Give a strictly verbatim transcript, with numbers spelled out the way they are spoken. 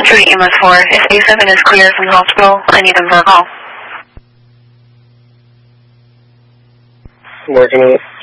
three E M S four. If A seven is clear from the hospital, I need them for a call. Working on it.